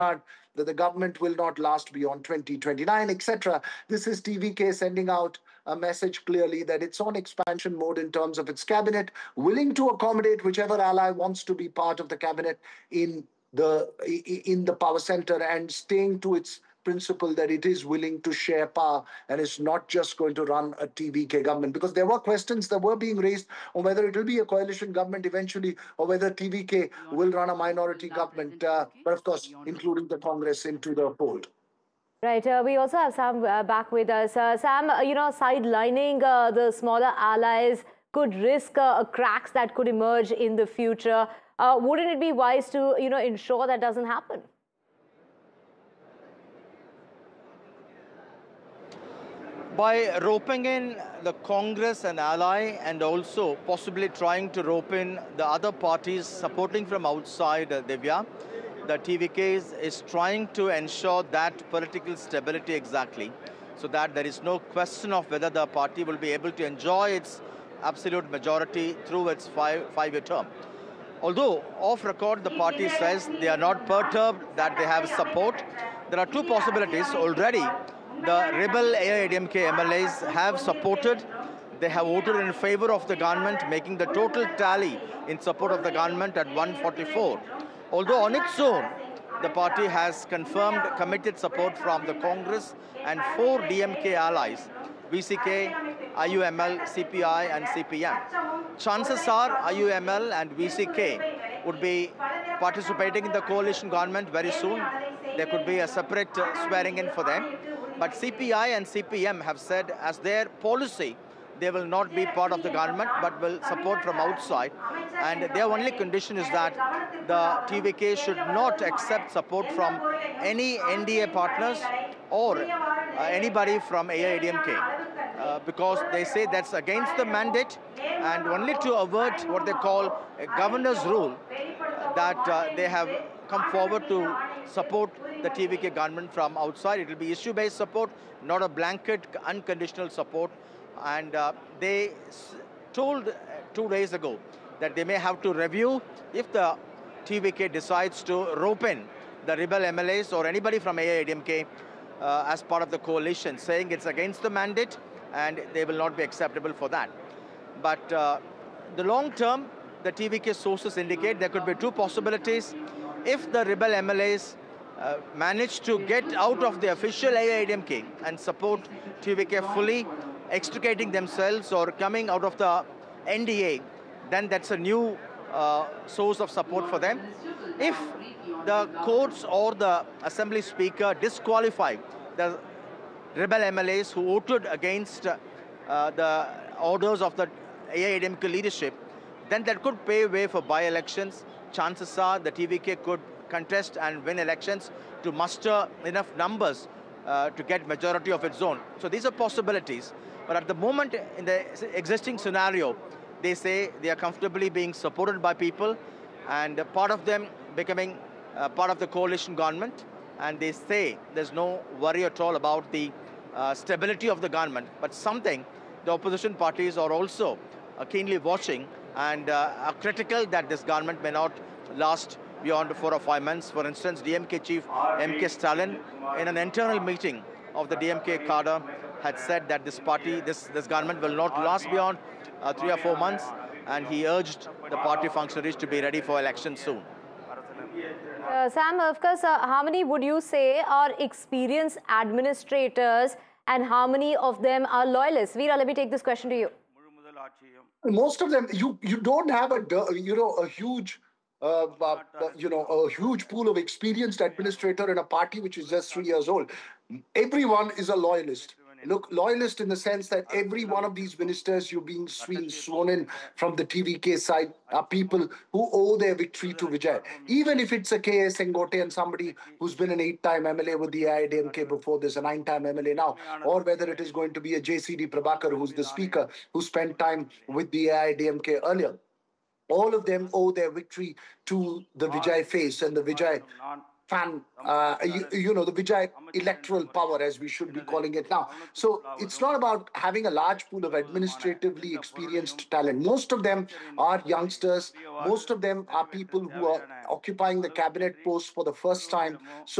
that the government will not last beyond 2029, etc. This is TVK sending out a message clearly that it's on expansion mode in terms of its cabinet, willing to accommodate whichever ally wants to be part of the cabinet in the power center, and staying to its principle that it is willing to share power and is not just going to run a TVK government. Because there were questions that were being raised on whether it will be a coalition government eventually or whether TVK will run a minority government, but of course, including the Congress into the fold. Right. We also have Sam back with us. Sam, sidelining the smaller allies could risk cracks that could emerge in the future. Wouldn't it be wise to, ensure that doesn't happen? By roping in the Congress and ally, and also possibly trying to rope in the other parties supporting from outside, Divya, the TVK is trying to ensure that political stability exactly, so that there is no question of whether the party will be able to enjoy its absolute majority through its five-year term. Although, off record, the party says they are not perturbed, that they have support. There are two possibilities. Already, the rebel AIADMK MLAs have supported. They have voted in favor of the government, making the total tally in support of the government at 144. Although on its own, the party has confirmed committed support from the Congress and 4 DMK allies, VCK, IUML, CPI and CPM. Chances are IUML and VCK would be participating in the coalition government very soon. There could be a separate swearing in for them. But CPI and CPM have said as their policy, they will not be part of the government, but will support from outside. And their only condition is that the TVK should not accept support from any NDA partners or anybody from AIADMK, because they say that's against the mandate, and only to avert what they call a governor's rule, that they have come forward to support the TVK government from outside. It will be issue-based support, not a blanket, unconditional support. And they told 2 days ago that they may have to review if the TVK decides to rope in the rebel MLAs or anybody from AIADMK as part of the coalition, saying it's against the mandate and they will not be acceptable for that. But the long term, the TVK sources indicate there could be two possibilities. If the rebel MLAs manage to get out of the official AIADMK and support TVK fully, extricating themselves or coming out of the NDA, then that's a new source of support for them. If the courts or the assembly speaker disqualify the rebel MLAs who voted against the orders of the AIADMK leadership, then that could pave way for by-elections. Chances are the TVK could contest and win elections to muster enough numbers to get majority of its own. So these are possibilities. But at the moment, in the existing scenario, they say they are comfortably being supported by people, and part of them becoming part of the coalition government. And they say there's no worry at all about the stability of the government, but something the opposition parties are also keenly watching and are critical that this government may not last beyond 4 or 5 months. For instance, DMK chief M.K. Stalin, in an internal meeting of the DMK cadre, had said that this party, this government will not last beyond 3 or 4 months, and he urged the party functionaries to be ready for election soon. Sam, of course, how many would you say are experienced administrators and how many of them are loyalists? Veera, let me take this question to you. Most of them, you don't have a huge a huge pool of experienced administrator in a party which is just 3 years old. Everyone is a loyalist. Look, loyalist in the sense that every one of these ministers you're being sworn in from the TVK side are people who owe their victory to Vijay. Even if it's a K.A. Sengote and somebody who's been an 8-time MLA with the AIADMK before this, a 9-time MLA now, or whether it is going to be a JCD Prabhakar, who's the speaker, who spent time with the AIADMK earlier. All of them owe their victory to the Vijay face and the Vijay fan, the Vijay electoral power, as we should be calling it now. So it's not about having a large pool of administratively experienced talent. Most of them are youngsters. Most of them are people who are occupying the cabinet post for the first time. So